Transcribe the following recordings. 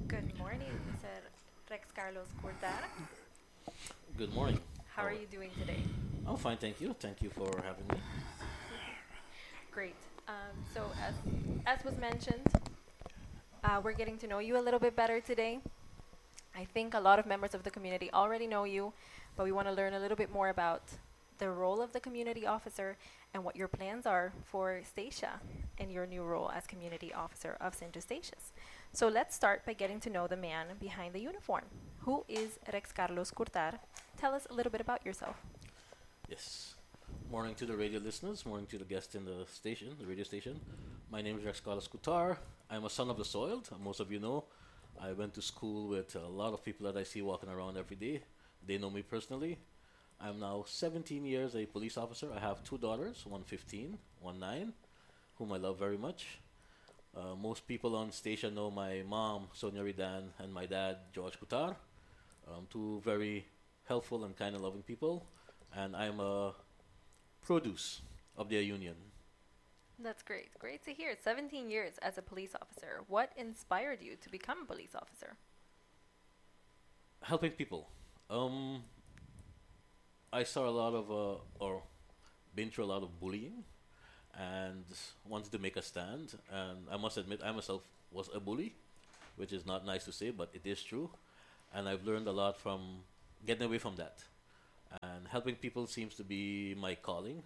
Good morning, Mr. Rex Carlos Cortar. Good morning. How are you doing today? I'm fine, thank you. Thank you for having me. Great. So as was mentioned, we're getting to know you a little bit better today. I think a lot of members of the community already know you, but we want to learn a little bit more about the role of the community officer and what your plans are for Stacia in your new role as community officer of St. Eustatius. So let's start by getting to know the man behind the uniform. Who is Rex Carlos Curtar? Tell us a little bit about yourself. Yes. Morning to the radio listeners. Morning to the guests in the station, the radio station. My name is Rex Carlos Kutar. I'm a son of the soiled. Most of you know. I went to school with a lot of people that I see walking around every day. They know me personally. I'm now 17 years a police officer. I have two daughters, one 15, one 9, whom I love very much. Most people on station know my mom, Sonia Ridan, and my dad, George Kutar. Two very helpful and kind and loving people. And I'm a produce of their union. That's great. Great to hear. 17 years as a police officer. What inspired you to become a police officer? Helping people. Um, I saw a lot of, or been through a lot of bullying and wanted to make a stand. And I must admit, I myself was a bully, which is not nice to say, but it is true. And I've learned a lot from getting away from that. And helping people seems to be my calling.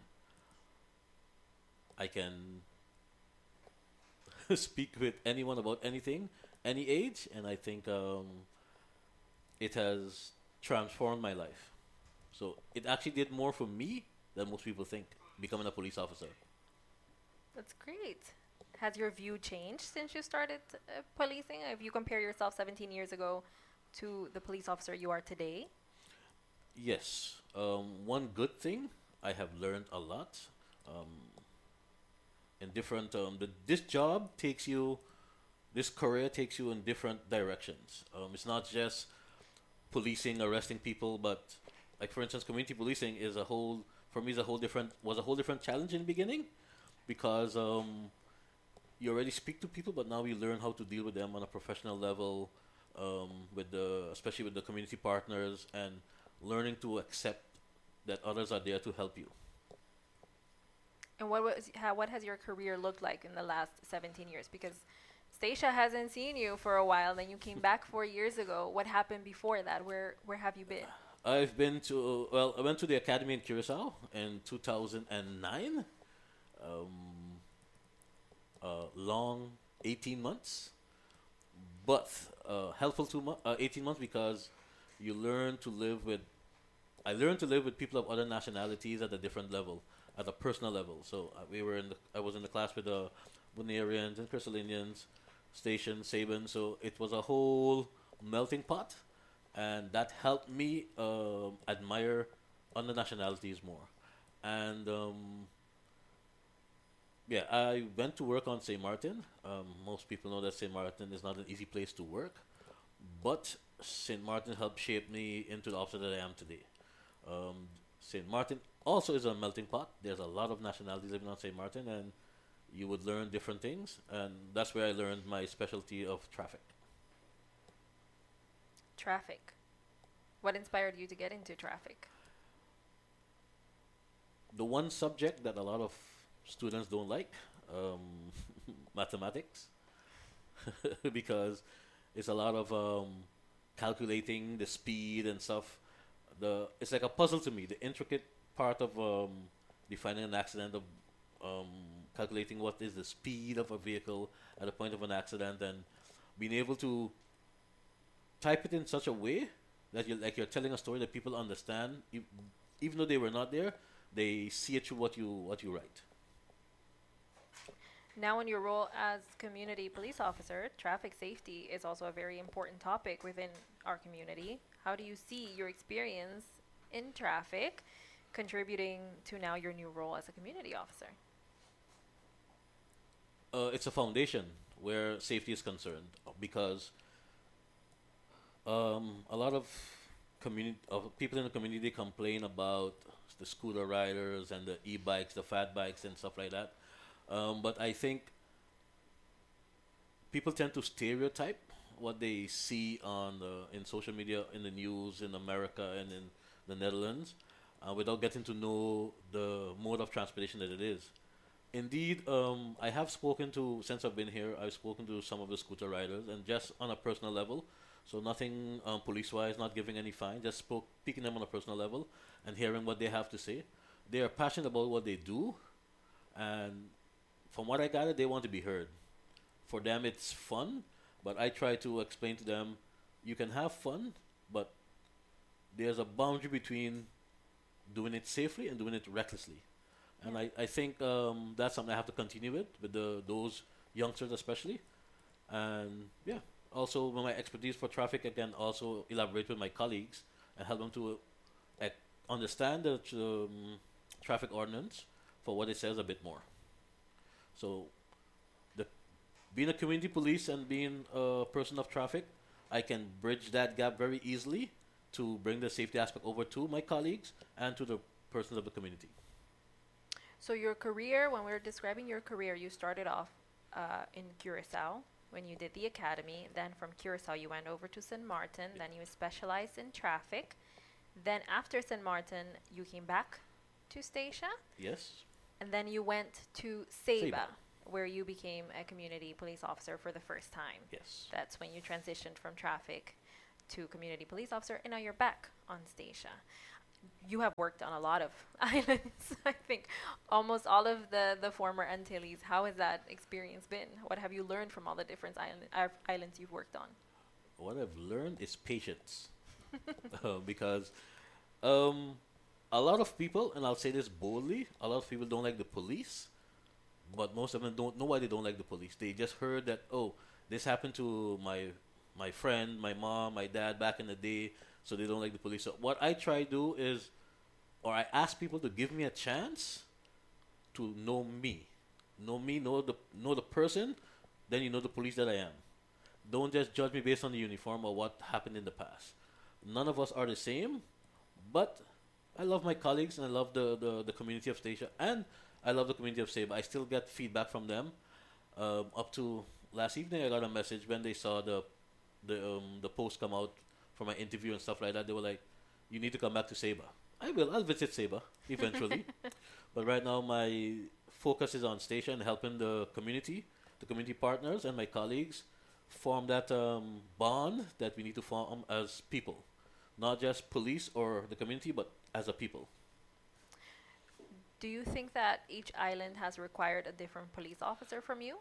I can speak with anyone about anything, any age, and I think it has transformed my life. So it actually did more for me than most people think, becoming a police officer. That's great. Has your view changed since you started policing? If you compare yourself 17 years ago to the police officer you are today? Yes, one good thing I have learned a lot. Um, in different, this job takes you, this career takes you in different directions. It's not just policing, arresting people, but like for instance, community policing is a whole, for me, is a whole different, was a whole different challenge in the beginning because you already speak to people, but now you learn how to deal with them on a professional level, with the especially with the community partners and learning to accept that others are there to help you. And what has your career looked like in the last 17 years? Because Stacia hasn't seen you for a while, then you came back 4 years ago. What happened before that? Where have you been? I've been to well, I went to the academy in Curacao in 2009. Um, Long 18 months, but helpful 18 months because you learn to live with. I learned to live with people of other nationalities at a different level, at a personal level. So we were in the. I was in the class with the Bunarians and Crystalinians, Station, Saban. So it was a whole melting pot, and that helped me admire other nationalities more. And yeah, I went to work on St. Martin. Most people know that St. Martin is not an easy place to work, but St. Martin helped shape me into the officer that I am today. St. Martin also is a melting pot. There's a lot of nationalities living on St. Martin, and you would learn different things, and that's where I learned my specialty of traffic. Traffic. What inspired you to get into traffic? The one subject that a lot of students don't like, um, mathematics, because it's a lot of calculating the speed and stuff. It's like a puzzle to me. The intricate part of defining an accident, of um, calculating what is the speed of a vehicle at the point of an accident, and being able to type it in such a way that you're telling a story that people understand, even though they were not there, they see it through what you write. Now, in your role as community police officer, traffic safety is also a very important topic within our community. How do you see your experience in traffic contributing to now your new role as a community officer? It's a foundation where safety is concerned because a lot of people in the community complain about the scooter riders and the e-bikes, the fat bikes, and stuff like that. But I think people tend to stereotype what they see on in social media, in the news, in America, and in the Netherlands, without getting to know the mode of transportation that it is. Indeed, I have spoken to, since I've been here, I've spoken to some of the scooter riders, and just on a personal level, so nothing police-wise, not giving any fine, just speaking them on a personal level and hearing what they have to say. They are passionate about what they do, and from what I gather, they want to be heard. For them, it's fun, but I try to explain to them, you can have fun, but there's a boundary between doing it safely and doing it recklessly. And I think that's something I have to continue with those youngsters especially. And yeah, also with my expertise for traffic, I can also elaborate with my colleagues and help them to uh, understand the traffic ordinance for what it says a bit more. So the being a community police and being a person of traffic, I can bridge that gap very easily to bring the safety aspect over to my colleagues and to the persons of the community. So your career, when we were describing your career, you started off in Curacao when you did the academy. Then from Curacao, you went over to St. Martin. Then you specialized in traffic. Then after St. Martin, you came back to Statia. Yes. And then you went to Saba, Saba. where you became a community police officer for the first time. Yes. That's when you transitioned from traffic to community police officer, and now you're back on Statia. You have worked on a lot of islands. I think almost all of the former Antilles. How has that experience been? What have you learned from all the different islands you've worked on? What I've learned is patience. Because um, a lot of people, and I'll say this boldly, a lot of people don't like the police, but most of them don't know why they don't like the police. They just heard that, oh, this happened to my friend, my mom, my dad back in the day, so they don't like the police. So what I try to do is, or I ask people to give me a chance to know me, know the person, then you know the police that I am. Don't just judge me based on the uniform or what happened in the past. None of us are the same, but I love my colleagues and I love the community of Statia and I love the community of Saba. I still get feedback from them. Up to last evening, I got a message when they saw the post come out for my interview and stuff like that. They were like, "You need to come back to Saba." I will. I'll visit Saba eventually, but right now my focus is on Statia and helping the community partners, and my colleagues form that bond that we need to form as people, not just police or the community, but as a people. Do you think that each island has required a different police officer from you?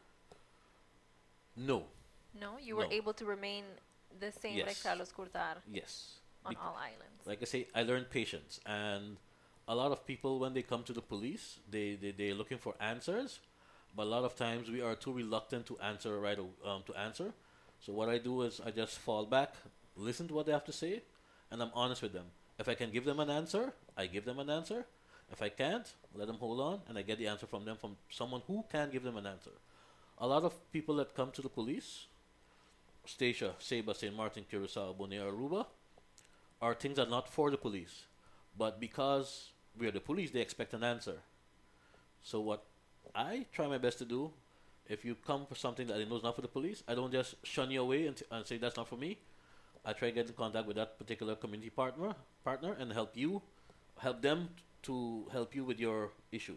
No. No, you were No. able to remain the same like Yes. Carlos Curtar Yes. on Bec- all islands. like I say, I learned patience, and a lot of people when they come to the police, they're looking for answers, but a lot of times we are too reluctant to answer to answer. So what I do is I just fall back, listen to what they have to say, and I'm honest with them. If I can give them an answer, I give them an answer. If I can't, let them hold on, and I get the answer from them from someone who can give them an answer. A lot of people that come to the police, Statia, Saba, St. Martin, Curacao, Bonaire, Aruba, are things that are not for the police. But because we are the police, they expect an answer. So what I try my best to do, if you come for something that I know is not for the police, I don't just shun you away and say that's not for me. I try to get in contact with that particular community partner and help them to help you with your issue.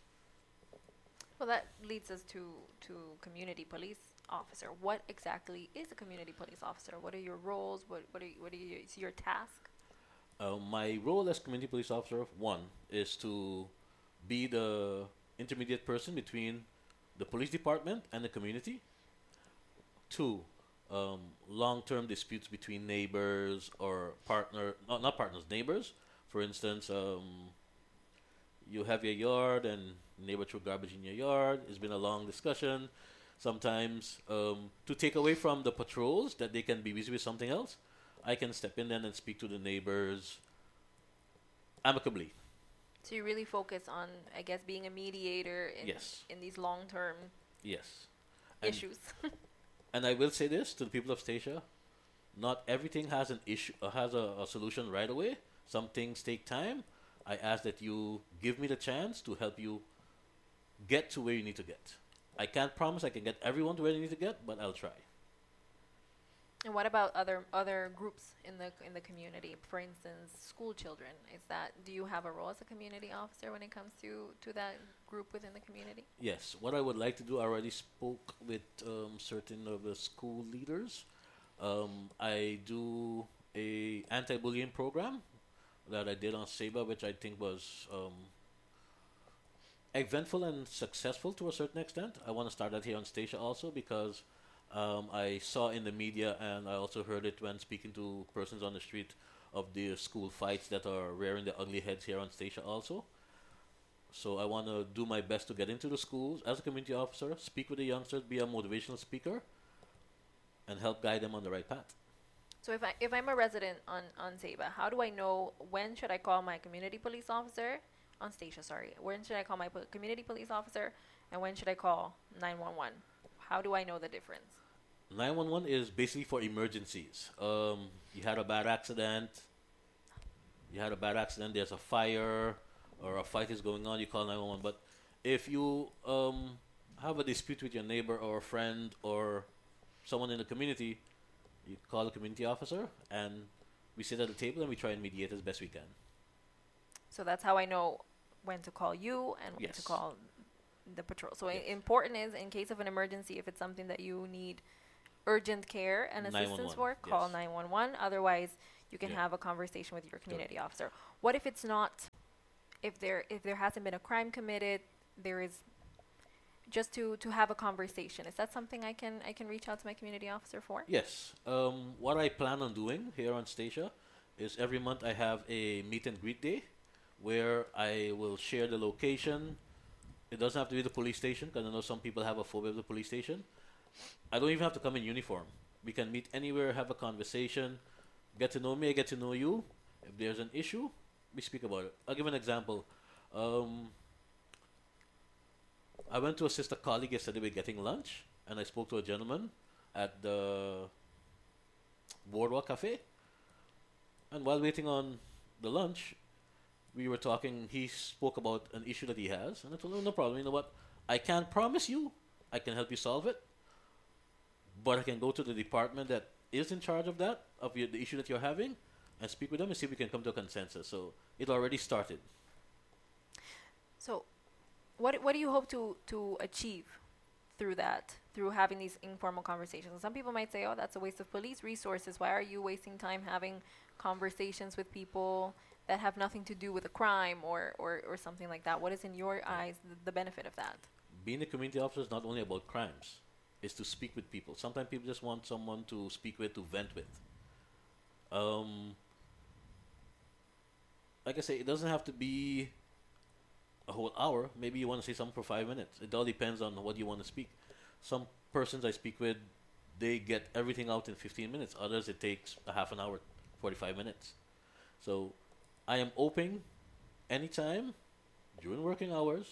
Well, that leads us to community police officer. What exactly is a community police officer? What are your roles? Is your task? My role as community police officer, one, is to be the intermediate person between the police department and the community. Two, long-term disputes between neighbors or not partners, neighbors. For instance, you have your yard and neighbor threw garbage in your yard. It's been a long discussion. Sometimes to take away from the patrols that they can be busy with something else, I can step in then and speak to the neighbors amicably. So you really focus on, I guess, being a mediator Yes. in these long-term Yes. And, issues. and I will say this to the people of Statia: not everything has an issue, has a solution right away. Some things take time. I ask that you give me the chance to help you get to where you need to get. I can't promise I can get everyone to where they need to get, but I'll try. And what about other groups in the community? For instance, school children. Is that do you have a role as a community officer when it comes to that group within the community? Yes, what I would like to do, I already spoke with certain of the school leaders. I do a anti-bullying program that I did on Seba, which I think was eventful and successful to a certain extent. I want to start that here on Stacia also because I saw in the media and I also heard it when speaking to persons on the street of the school fights that are rearing their ugly heads here on Stacia also. So I want to do my best to get into the schools as a community officer, speak with the youngsters, be a motivational speaker, and help guide them on the right path. So if I'm a resident on Saba, how do I know when should I call my community police officer on Stacia? Sorry, when should I call my community police officer, and when should I call 911? How do I know the difference? 911 is basically for emergencies. You had a bad accident. You had a bad accident. There's a fire or a fight is going on. You call 911. But if you have a dispute with your neighbor or a friend or someone in the community, you call the community officer, and we sit at the table and we try and mediate as best we can. So that's how I know when to call you and when to Yes. call the patrol. So Yes. important is in case of an emergency, if it's something that you need urgent care and assistance 911. for, call Yes. 911. Otherwise, you can Yeah. have a conversation with your community officer. What if it's not? If there hasn't been a crime committed, there is just to have a conversation. Is that something I can reach out to my community officer for? Yes. What I plan on doing here on Stacia is every month I have a meet and greet day where I will share the location. It doesn't have to be the police station because I know some people have a phobia of the police station. I don't even have to come in uniform. We can meet anywhere, have a conversation, get to know me, I get to know you. If there's an issue, we speak about it. I'll give an example. Um, I went to assist a colleague yesterday with getting lunch, and I spoke to a gentleman at the Boardwalk Cafe. And while waiting on the lunch, we were talking. He spoke about an issue that he has, and I told him, no problem. You know what? I can't promise you I can help you solve it, but I can go to the department that is in charge of that, the issue that you're having, and speak with them and see if we can come to a consensus. So it already started. So, what do you hope to achieve through that, through having these informal conversations? Some people might say, "Oh, that's a waste of police resources. Why are you wasting time having conversations with people that have nothing to do with a crime or something like that?" What is in your eyes the benefit of that? Being a community officer is not only about crimes; it's to speak with people. Sometimes people just want someone to speak with, to vent with. Um, like I say, it doesn't have to be a whole hour. Maybe you want to say something for 5 minutes. It all depends on what you want to speak. Some persons I speak with, they get everything out in 15 minutes. Others, it takes a half an hour, 45 minutes. So I am open anytime during working hours.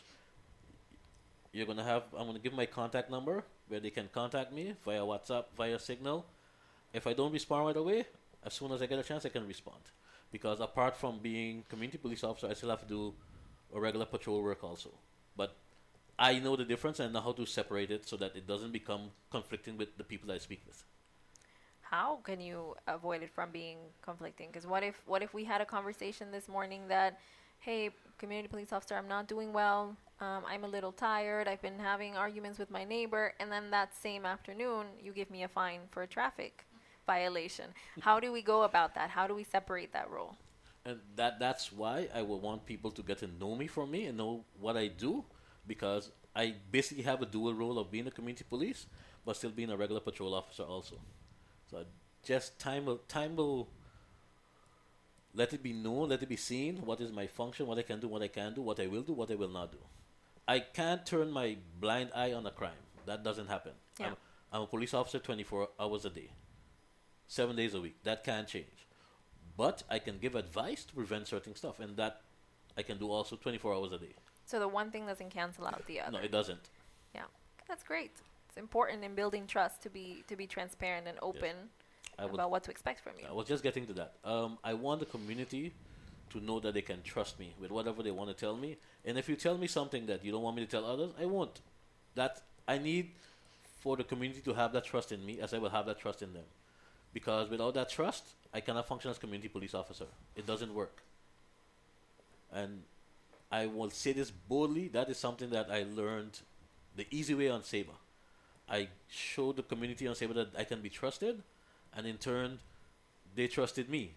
I'm gonna give my contact number where they can contact me via WhatsApp, via Signal. If I don't respond right away, as soon as I get a chance, I can respond. Because apart from being community police officer, I still have to do a regular patrol work also. But I know the difference and know how to separate it so that it doesn't become conflicting with the people that I speak with. How can you avoid it from being conflicting? Because what if we had a conversation this morning that, hey, community police officer, I'm not doing well. I'm a little tired. I've been having arguments with my neighbor, and then that same afternoon you give me a fine for a traffic violation. How do we go about that? How do we separate that role? And that's why I will want people to get to know me from me and know what I do, because I basically have a dual role of being a community police but still being a regular patrol officer also. So just time will let it be known, let it be seen what is my function, what I can do, what I can do, what I will do, what I will not do. I can't turn my blind eye on a crime. That doesn't happen. Yeah. I'm a police officer 24 hours a day, 7 days a week. That can't change. But I can give advice to prevent certain stuff, and that I can do also 24 hours a day. So the one thing doesn't cancel out the other. No, it doesn't. Yeah, that's great. It's important in building trust to be transparent and open about what to expect from you. I was just getting to that. I want the community to know that they can trust me with whatever they want to tell me. And if you tell me something that you don't want me to tell others, I won't. That I need for the community to have that trust in me, as I will have that trust in them. because without that trust, I cannot function as community police officer. It doesn't work. And I will say this boldly, that is something that I learned the easy way on Saba. I showed the community on Saba that I can be trusted, and in turn, they trusted me.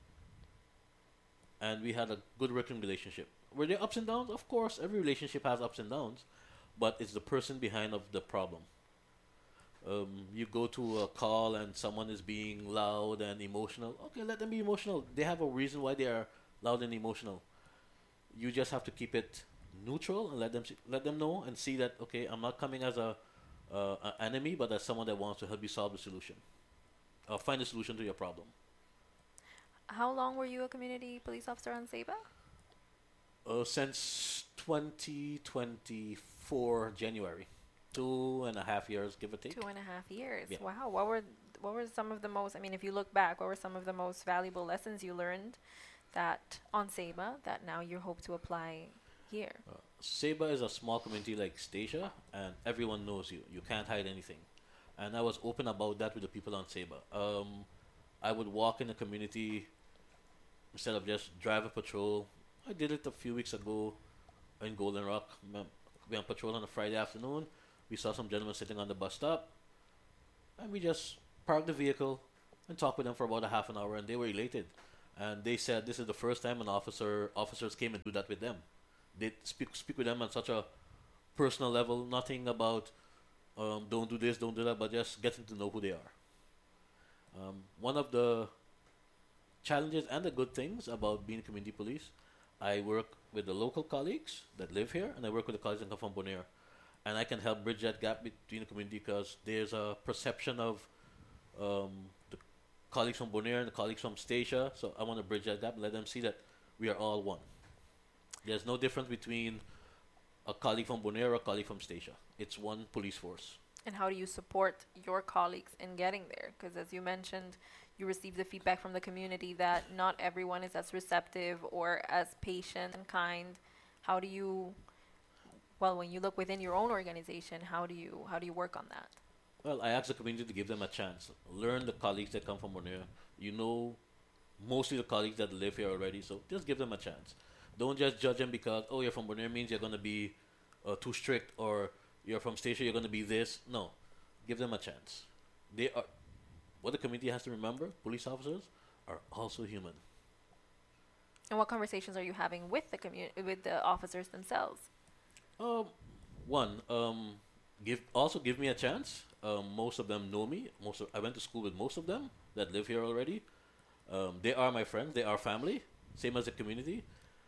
And we had a good working relationship. Were there ups and downs? Of course, every relationship has ups and downs, but it's the person behind of the problem. You go to a call and someone is being loud and emotional. Okay, let them be emotional. They have a reason why they are loud and emotional. You just have to keep it neutral and let them know and see that, okay, I'm not coming as a enemy, but as someone that wants to help you solve the solution or find a solution to your problem. How long were you a community police officer on Saba? Since 2024 January, 2.5 years, give or take. 2.5 years. Yeah. Wow. What were some of the most? I mean, if you look back, what were some of the most valuable lessons you learned that on Saba that now you hope to apply here? Saba is a small community like Stacia, and everyone knows you. You can't hide anything. And I was open about that with the people on Saba. I would walk in the community instead of just drive a patrol. I did it a few weeks ago in Golden Rock. We on patrol on a Friday afternoon. We saw some gentlemen sitting on the bus stop, and we just parked the vehicle and talked with them for about a half an hour, and they were elated. And they said this is the first time officers came and do that with them. They speak with them on such a personal level, nothing about don't do this, don't do that, but just getting to know who they are. One of the challenges and the good things about being community police, I work with the local colleagues that live here, and I work with the colleagues that come from Bonaire. And I can help bridge that gap between the community because there's a perception of the colleagues from Bonaire and the colleagues from Stacia. So I want to bridge that gap and let them see that we are all one. There's no difference between a colleague from Bonaire or a colleague from Stacia. It's one police force. And how do you support your colleagues in getting there? Because as you mentioned, you received the feedback from the community that not everyone is as receptive or as patient and kind. How do you, well, when you look within your own organization, how do you work on that? Well, I ask the community to give them a chance. Learn the colleagues that come from Bonaire. You know mostly the colleagues that live here already, so just give them a chance. Don't just judge them because, oh, you're from Bonaire means you're going to be too strict, or you're from Stacia, you're going to be this. No, give them a chance. They are. What the community has to remember: police officers are also human. And what conversations are you having with the with the officers themselves? Give me a chance. Most of them know me. I went to school with most of them that live here already. They are my friends. They are family. Same as the community.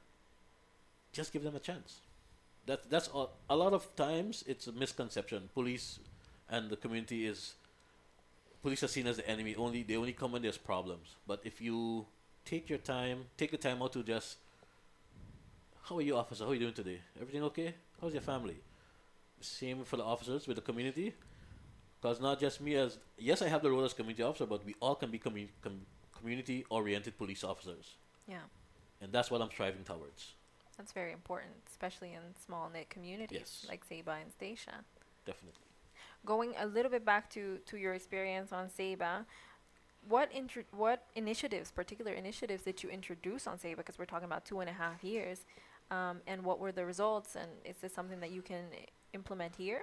Just give them a chance. That's all. A lot of times it's a misconception. Police and the community police are seen as the enemy. They only come when there's problems. But if you take the time out to just, how are you, officer? How are you doing today? Everything okay? How's your family? Same for the officers with the community. Because not just me yes, I have the role as community officer, but we all can be community-oriented police officers. Yeah. And that's what I'm striving towards. That's very important, especially in small-knit communities Yes. like Saba and Stacia. Definitely. Going a little bit back to your experience on Saba, what particular initiatives did you introduce on Saba? Because we're talking about 2.5 years. And what were the results? And is this something that you can implement here?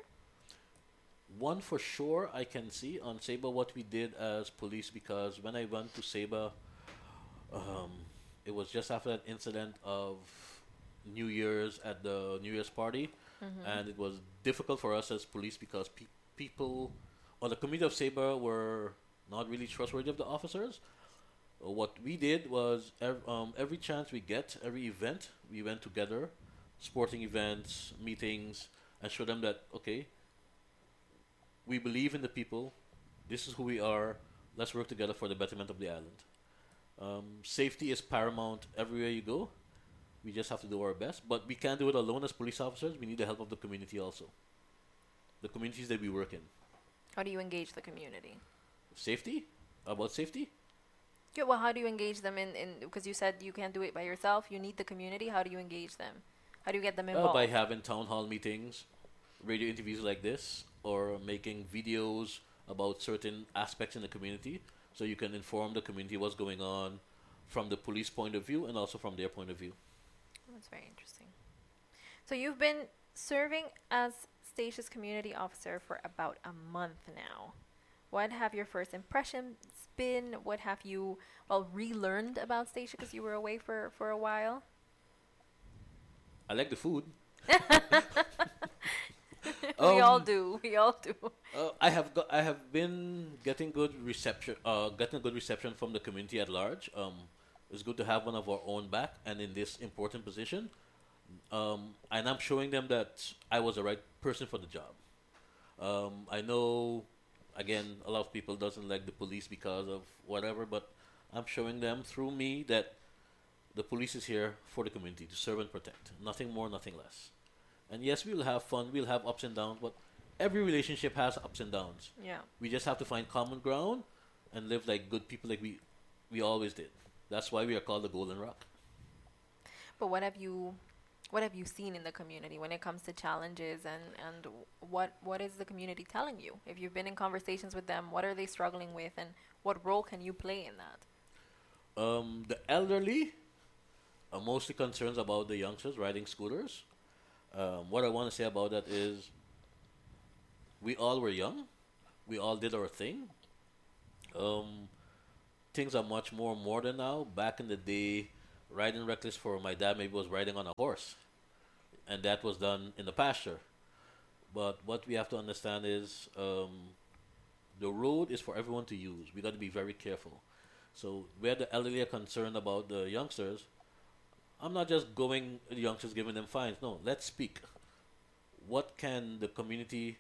One for sure I can see on Saba what we did as police, because when I went to Saba, it was just after that incident of New Year's at the New Year's party, and it was difficult for us as police because people or the community of Saba were not really trustworthy of the officers. What we did was every chance we get, every event, we went together, sporting events, meetings, and show them that, okay, we believe in the people, this is who we are, let's work together for the betterment of the island. Safety is paramount everywhere you go. We just have to do our best, but we can't do it alone as police officers. We need the help of the community also. The communities that we work in. How do you engage the community? Safety? About safety? Yeah, well, how do you engage them because you said you can't do it by yourself, you need the community. How do you engage them? How do you get them involved? By having town hall meetings, radio interviews like this, or making videos about certain aspects in the community so you can inform the community what's going on from the police point of view and also from their point of view. That's very interesting. So you've been serving as Stacia's community officer for about a month now. What have your first impressions been? What have you, well, relearned about Stacia because you were away for a while? I like the food. We all Um, do. We all do. I have been getting a good reception from the community at large. It's good to have one of our own back and in this important position. And I'm showing them that I was the right person for the job. I know, again, a lot of people doesn't like the police because of whatever, but I'm showing them through me that the police is here for the community to serve and protect. Nothing more, nothing less. And yes, we'll have fun, we'll have ups and downs, but every relationship has ups and downs. Yeah. We just have to find common ground and live like good people like we always did. That's why we are called the Golden Rock. But what have you seen in the community when it comes to challenges and what is the community telling you? If you've been in conversations with them, what are they struggling with and what role can you play in that? The elderly are mostly concerns about the youngsters riding scooters. What I want to say about that is we all were young. We all did our thing. Um, Things are much more modern now. Back in the day, riding reckless for my dad maybe was riding on a horse, and that was done in the pasture. But what we have to understand is the road is for everyone to use. We got to be very careful. So where the elderly are concerned about the youngsters, I'm not just going the youngsters giving them fines. No, let's speak. What can the community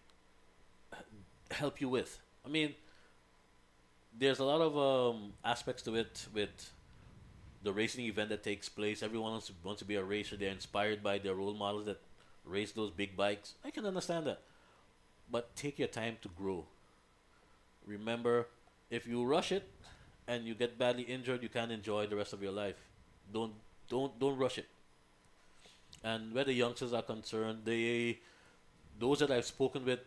help you with? I mean, there's a lot of aspects to it with the racing event that takes place. Everyone wants to be a racer. They're inspired by their role models that race those big bikes. I can understand that. But take your time to grow. Remember, if you rush it and you get badly injured, you can't enjoy the rest of your life. Don't don't rush it. And where the youngsters are concerned, those that I've spoken with,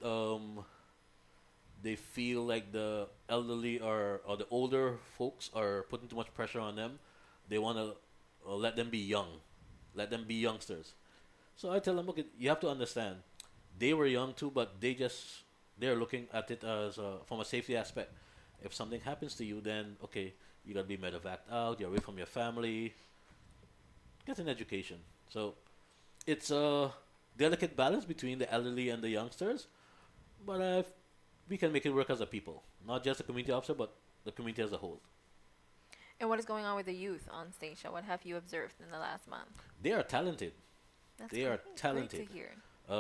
they feel like the elderly or the older folks are putting too much pressure on them. They want to let them be young, let them be youngsters. So I tell them, okay, you have to understand, they were young too, but they're looking at it as from a safety aspect. If something happens to you, then okay, you gotta be medevaced out. You're away from your family. Get an education. So it's a delicate balance between the elderly and the youngsters, but we can make it work as a people, not just the community officer, but the community as a whole. And what is going on with the youth on Stacia? What have you observed in the last month? They are talented. That's They are great. talented. Great to hear.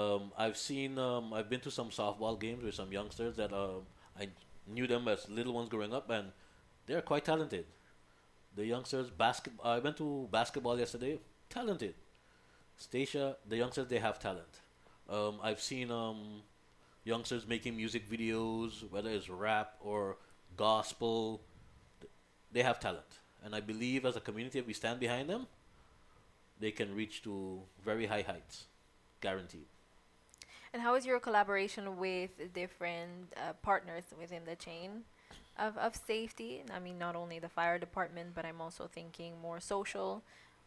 I've been to some softball games with some youngsters that I knew them as little ones growing up, and they're quite talented. The youngsters I went to basketball yesterday. Talented. Stacia, the youngsters, they have talent. I've seen youngsters making music videos, whether it's rap or gospel. They have talent, and I believe as a community, if we stand behind them, they can reach to very high heights, guaranteed. And how is your collaboration with different partners within the chain of safety? I mean, not only the fire department, but I'm also thinking more social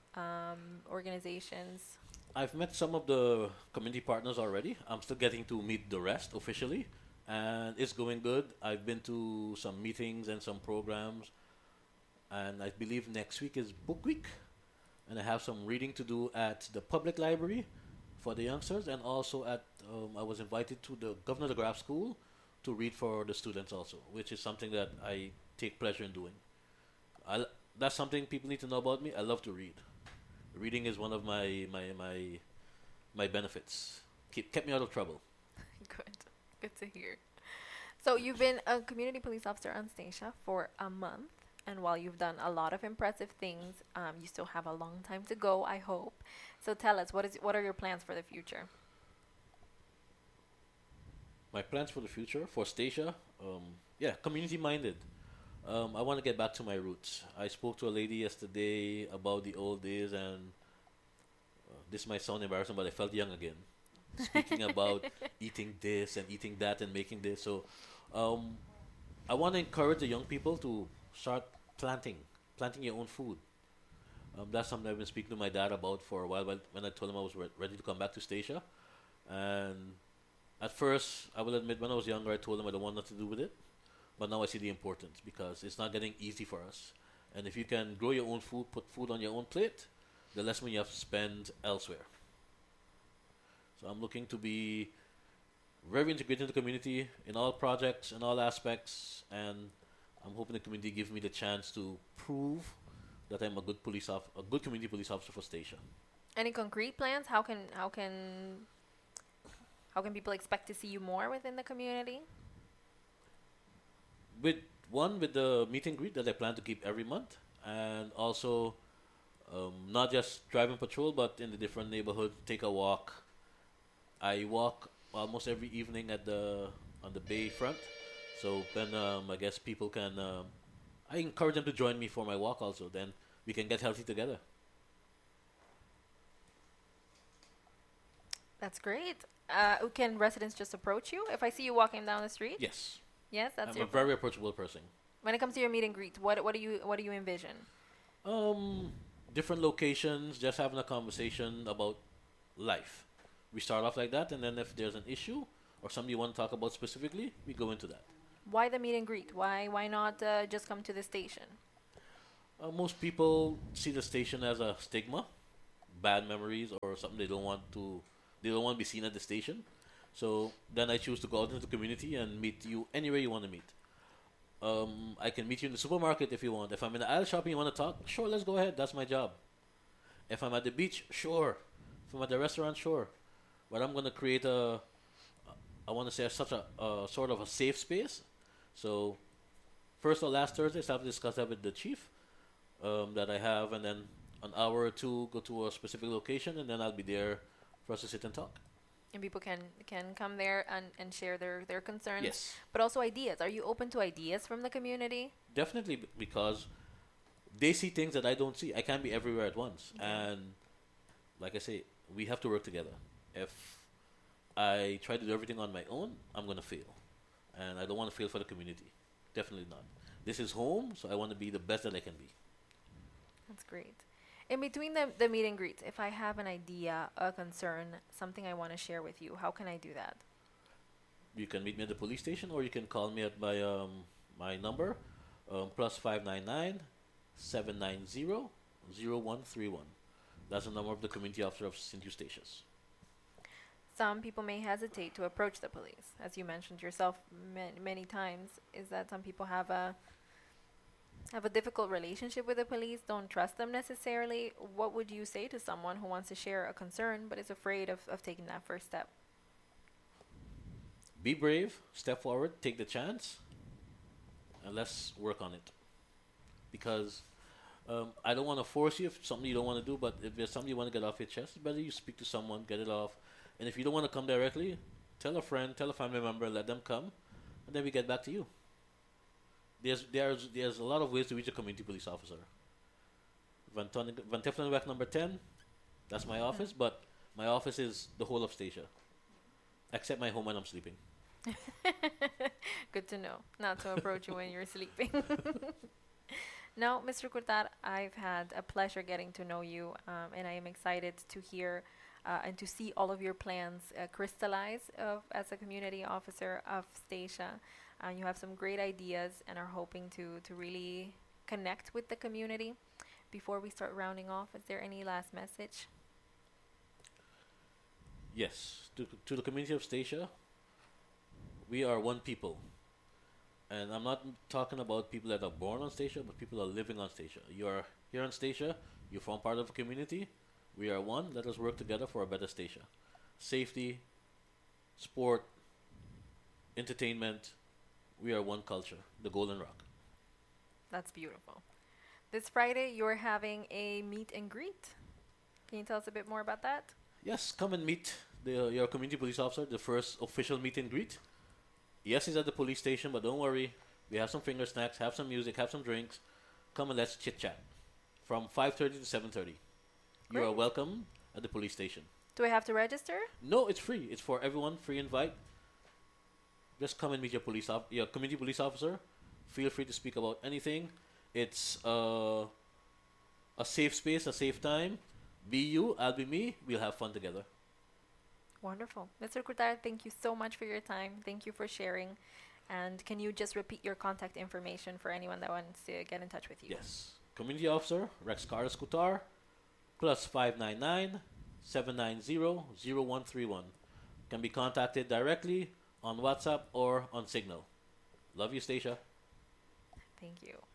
organizations. I've met some of the community partners already. I'm still getting to meet the rest officially, and it's going good. I've been to some meetings and some programs, and I believe next week is book week, and I have some reading to do at the public library for the youngsters, and also I was invited to the Governor de Graaf School to read for the students also, which is something that I take pleasure in doing. That's something people need to know about me. I love to read. Reading is one of my benefits. Kept me out of trouble. Good. Good to hear. So you've been a community police officer on Stacia for a month, and while you've done a lot of impressive things, you still have a long time to go, I hope. So tell us, what are your plans for the future? My plans for the future for Stacia, yeah, community minded. I want to get back to my roots. I spoke to a lady yesterday about the old days, and this might sound embarrassing, but I felt young again. Speaking about eating this and eating that and making this. So, um, I want to encourage the young people to start planting, planting your own food. That's something I've been speaking to my dad about for a while when I told him I was ready to come back to Statia. And at first, I will admit, when I was younger, I told him I don't want nothing to do with it. But now I see the importance because it's not getting easy for us. And if you can grow your own food, put food on your own plate, the less money you have to spend elsewhere. So I'm looking to be very integrated in the community in all projects, in all aspects, and I'm hoping the community gives me the chance to prove that I'm a good a good community police officer for Statia. Any concrete plans? How can people expect to see you more within the community? With the meet and greet that I plan to keep every month, and also not just driving patrol, but in the different neighborhoods, take a walk. I walk almost every evening on the bay front, so then I guess people can. I encourage them to join me for my walk also. Then we can get healthy together. That's great. Can residents just approach you if I see you walking down the street? Yes, Yes, that's I'm a very approachable person. When it comes to your meet and greet, what do you envision? Different locations, just having a conversation about life. We start off like that, and then if there's an issue or something you want to talk about specifically, we go into that. Why the meet and greet? Why not just come to the station? Most people see the station as a stigma, bad memories, or something they don't want to be seen at the station. So then I choose to go out into the community and meet you anywhere you want to meet. I can meet you in the supermarket if you want. If I'm in the aisle shopping, you want to talk? Sure, let's go ahead. That's my job. If I'm at the beach, sure. If I'm at the restaurant, sure. But I'm gonna create I want to say such a sort of a safe space. So first or last Thursday, I have to discuss that with the chief that I have, and then an hour or two go to a specific location, and then I'll be there for us to sit and talk. And people can come there and share their concerns. Yes, But also ideas. Are you open to ideas from the community? definitely because they see things that I don't see. I can't be everywhere at once, Okay. and like I say, we have to work together. If I try to do everything on my own, I'm gonna fail, and I don't want to fail for the community. Definitely not. This is home, so I want to be the best that I can be. That's great. In between the meet and greets, if I have an idea, a concern, something I want to share with you, how can I do that? You can meet me at the police station, or you can call me at my number, plus 599-790-0131. That's the number of the community officer of St. Eustatius. Some people may hesitate to approach the police, as you mentioned yourself many times. Is that some people have a difficult relationship with the police, don't trust them necessarily? What would you say to someone who wants to share a concern but is afraid of taking that first step? Be brave, step forward, take the chance, and let's work on it. Because I don't want to force you if something you don't want to do, but if there's something you want to get off your chest, it's better you speak to someone, get it off. And if you don't want to come directly, tell a friend, tell a family member, let them come, and then we get back to you. There's a lot of ways to reach a community police officer. Van Tiffenweg number 10, that's my office, but my office is the whole of Statia, except my home when I'm sleeping. Good to know. Not to approach you when you're sleeping. No, Mr. Curtar, I've had a pleasure getting to know you, and I am excited to hear and to see all of your plans crystallize as a community officer of Statia. You have some great ideas and are hoping to really connect with the community. Before we start rounding off, is there any last message? Yes, to the community of Statia, we are one people. And I'm not talking about people that are born on Statia, but people that are living on Statia. You are here on Statia, you form part of a community. We are one. Let us work together for a better Statia. Safety, sport, entertainment. We are one culture, the Golden Rock. That's beautiful. This Friday, you're having a meet and greet. Can you tell us a bit more about that? Yes, come and meet your community police officer, the first official meet and greet. Yes, he's at the police station, but don't worry. We have some finger snacks, have some music, have some drinks. Come and let's chit chat. From 5:30 to 7:30. You are Great. welcome at the police station. Do I have to register? No, it's free. It's for everyone. Free invite. Just come and meet your community police officer. Feel free to speak about anything. It's a safe space, a safe time. Be you, I'll be me. We'll have fun together. Wonderful. Mr. Kutar, thank you so much for your time. Thank you for sharing. And can you just repeat your contact information for anyone that wants to get in touch with you? Yes. Community Officer Rex Carlos Kutar, plus 599 790 0131. Can be contacted directly on WhatsApp or on Signal. Love you, Stacia. Thank you.